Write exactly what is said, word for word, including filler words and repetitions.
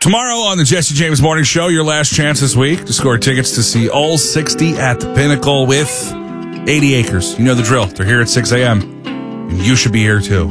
Tomorrow on the Jesse James Morning Show, your last chance this week to score tickets to see All sixty at the Pinnacle with eighty acres. You know the drill. They're here at six a.m. and you should be here too.